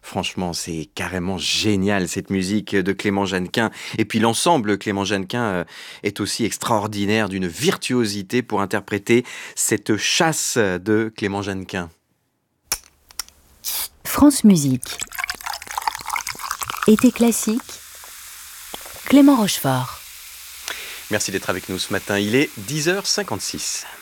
Franchement, c'est carrément génial cette musique de Clément Jeannequin. Et puis l'ensemble Clément Jeannequin est aussi extraordinaire, d'une virtuosité pour interpréter cette chasse de Clément Jeannequin. France Musique. Été classique. Clément Rochefort. Merci d'être avec nous ce matin. Il est 10h56.